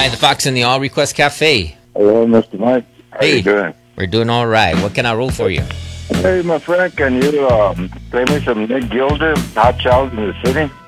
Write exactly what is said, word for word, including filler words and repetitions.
Hi, the Fox and the All Request Cafe. Hello, Mister Mike. How Hey. you doing? We're doing all right. What can I roll for you? Hey, my friend, can you um, play me some Nick Gilder, Hot Child in the City?